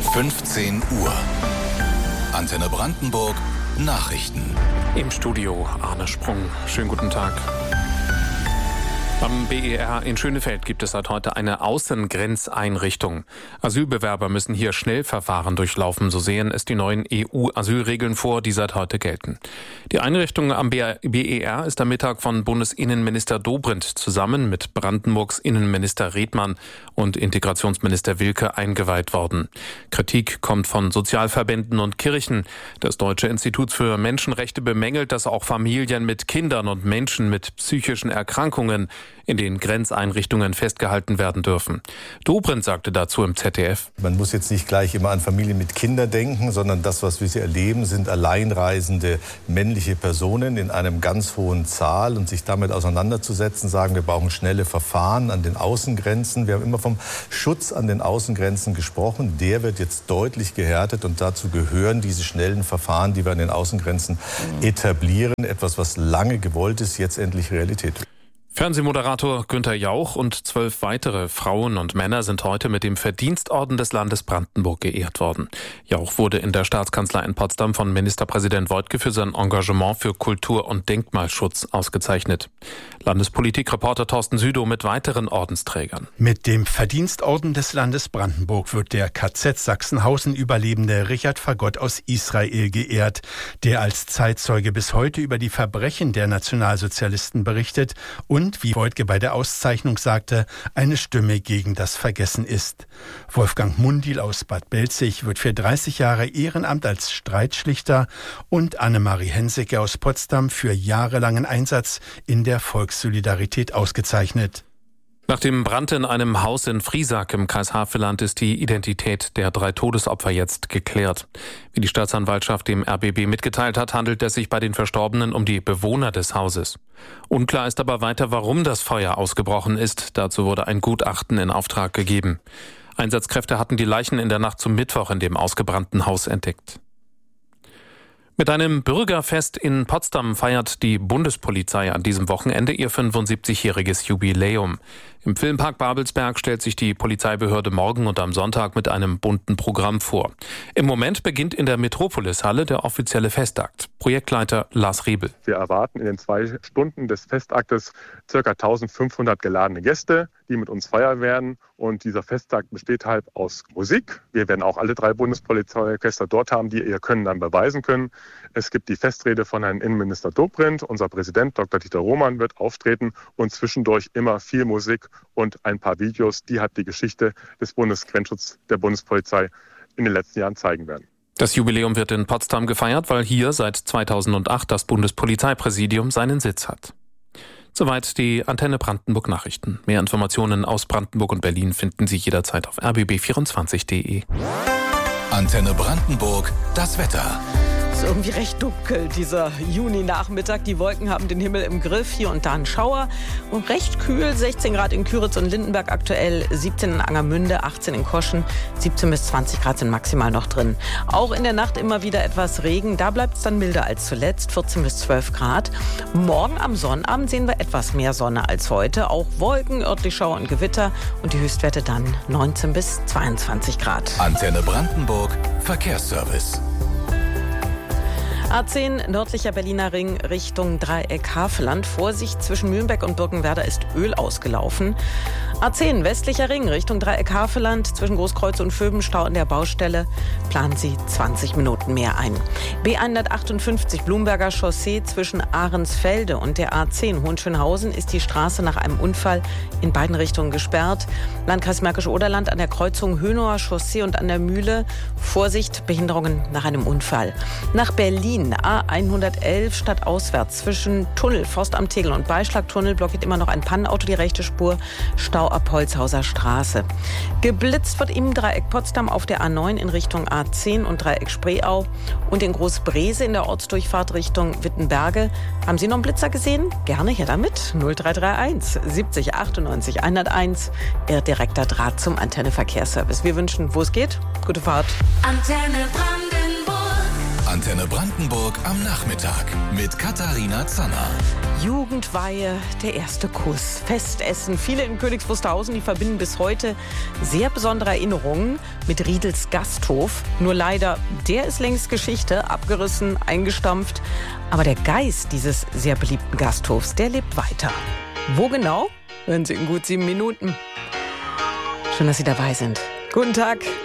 15 Uhr. Antenne Brandenburg Nachrichten. Im Studio Arne Sprung. Schönen guten Tag. Am BER in Schönefeld gibt es seit heute eine Außengrenzeinrichtung. Asylbewerber müssen hier Schnellverfahren durchlaufen, so sehen es die neuen EU-Asylregeln vor, die seit heute gelten. Die Einrichtung am BER ist am Mittag von Bundesinnenminister Dobrindt zusammen mit Brandenburgs Innenminister Redmann und Integrationsminister Wilke eingeweiht worden. Kritik kommt von Sozialverbänden und Kirchen. Das Deutsche Institut für Menschenrechte bemängelt, dass auch Familien mit Kindern und Menschen mit psychischen Erkrankungen in den Grenzeinrichtungen festgehalten werden dürfen. Dobrindt sagte dazu im ZDF: Man muss jetzt nicht gleich immer an Familien mit Kindern denken, sondern das, was wir hier erleben, sind alleinreisende männliche Personen in einem ganz hohen Zahl. Und sich damit auseinanderzusetzen, sagen, wir brauchen schnelle Verfahren an den Außengrenzen. Wir haben immer vom Schutz an den Außengrenzen gesprochen. Der wird jetzt deutlich gehärtet und dazu gehören diese schnellen Verfahren, die wir an den Außengrenzen etablieren. Etwas, was lange gewollt ist, jetzt endlich Realität. Fernsehmoderator Günther Jauch und 12 weitere Frauen und Männer sind heute mit dem Verdienstorden des Landes Brandenburg geehrt worden. Jauch wurde in der Staatskanzlei in Potsdam von Ministerpräsident Woidke für sein Engagement für Kultur- und Denkmalschutz ausgezeichnet. Landespolitikreporter Thorsten Südow mit weiteren Ordensträgern. Mit dem Verdienstorden des Landes Brandenburg wird der KZ Sachsenhausen-Überlebende Richard Fagott aus Israel geehrt, der als Zeitzeuge bis heute über die Verbrechen der Nationalsozialisten berichtet und, wie Woidke bei der Auszeichnung sagte, eine Stimme gegen das Vergessen ist. Wolfgang Mundil aus Bad Belzig wird für 30 Jahre Ehrenamt als Streitschlichter und Annemarie Hensecke aus Potsdam für jahrelangen Einsatz in der Volkssolidarität ausgezeichnet. Nach dem Brand in einem Haus in Friesack im Kreis Havelland ist die Identität der 3 Todesopfer jetzt geklärt. Wie die Staatsanwaltschaft dem RBB mitgeteilt hat, handelt es sich bei den Verstorbenen um die Bewohner des Hauses. Unklar ist aber weiter, warum das Feuer ausgebrochen ist. Dazu wurde ein Gutachten in Auftrag gegeben. Einsatzkräfte hatten die Leichen in der Nacht zum Mittwoch in dem ausgebrannten Haus entdeckt. Mit einem Bürgerfest in Potsdam feiert die Bundespolizei an diesem Wochenende ihr 75-jähriges Jubiläum. Im Filmpark Babelsberg stellt sich die Polizeibehörde morgen und am Sonntag mit einem bunten Programm vor. Im Moment beginnt in der Metropolis-Halle der offizielle Festakt. Projektleiter Lars Riebel. Wir erwarten in den 2 Stunden des Festaktes ca. 1500 geladene Gäste, die mit uns feiern werden. Und dieser Festakt besteht halt aus Musik. Wir werden auch alle 3 Bundespolizeiorchester dort haben, die ihr Können dann beweisen können. Es gibt die Festrede von Herrn Innenminister Dobrindt. Unser Präsident Dr. Dieter Roman wird auftreten und zwischendurch immer viel Musik und ein paar Videos, die halt die Geschichte des Bundesgrenzschutzes der Bundespolizei in den letzten Jahren zeigen werden. Das Jubiläum wird in Potsdam gefeiert, weil hier seit 2008 das Bundespolizeipräsidium seinen Sitz hat. Soweit die Antenne Brandenburg Nachrichten. Mehr Informationen aus Brandenburg und Berlin finden Sie jederzeit auf rbb24.de. Antenne Brandenburg, das Wetter. Es ist irgendwie recht dunkel, dieser Juni-Nachmittag. Die Wolken haben den Himmel im Griff, hier und da ein Schauer. Und recht kühl, 16 Grad in Küritz und Lindenberg aktuell, 17 in Angermünde, 18 in Koschen, 17 bis 20 Grad sind maximal noch drin. Auch in der Nacht immer wieder etwas Regen, da bleibt es dann milder als zuletzt, 14 bis 12 Grad. Morgen am Sonnabend sehen wir etwas mehr Sonne als heute, auch Wolken, örtlich Schauer und Gewitter und die Höchstwerte dann 19 bis 22 Grad. Antenne Brandenburg, Verkehrsservice. A10 nördlicher Berliner Ring Richtung Dreieck Havelland. Vorsicht, zwischen Mühlenbeck und Birkenwerder ist Öl ausgelaufen. A10 westlicher Ring Richtung Dreieck Havelland. Zwischen Großkreuz und Vöbenstau in der Baustelle planen Sie 20 Minuten mehr ein. B158 Blumberger Chaussee zwischen Ahrensfelde und der A10 Hohenschönhausen ist die Straße nach einem Unfall in beiden Richtungen gesperrt. Landkreis Märkische Oderland an der Kreuzung Hönower Chaussee und an der Mühle. Vorsicht, Behinderungen nach einem Unfall. Nach Berlin A111 stadtauswärts zwischen Tunnel, Forst am Tegel und Beischlagtunnel blockiert immer noch ein Pannenauto die rechte Spur. Stau ab Holzhauser Straße. Geblitzt wird im Dreieck Potsdam auf der A9 in Richtung A10 und Dreieck Spreeau und in Großbrese in der Ortsdurchfahrt Richtung Wittenberge. Haben Sie noch einen Blitzer gesehen? Gerne her damit. 0331 70 98 101. Ihr direkter Draht zum Antenne Verkehrsservice. Wir wünschen, wo es geht, gute Fahrt. Antenne Antenne Brandenburg am Nachmittag mit Katharina Zanner. Jugendweihe, der erste Kuss, Festessen. Viele in Königs Wusterhausen, die verbinden bis heute sehr besondere Erinnerungen mit Riedels Gasthof. Nur leider, der ist längst Geschichte, abgerissen, eingestampft. Aber der Geist dieses sehr beliebten Gasthofs, der lebt weiter. Wo genau? Hören Sie in gut 7 Minuten. Schön, dass Sie dabei sind. Guten Tag.